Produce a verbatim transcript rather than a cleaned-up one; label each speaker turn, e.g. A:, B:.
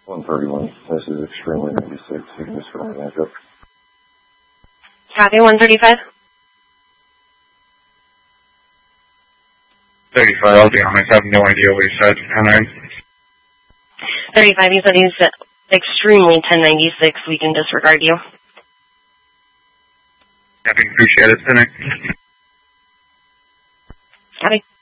A: one thirty-one. This is extremely ninety-six. You can disregard that. Yep.
B: Copy, one thirty-five.
C: thirty-five, I'll be honest, I have no idea what he said. And I...
B: thirty-five, you said he's extremely ten ninety-six. We can disregard you.
C: I appreciate it.
B: Copy.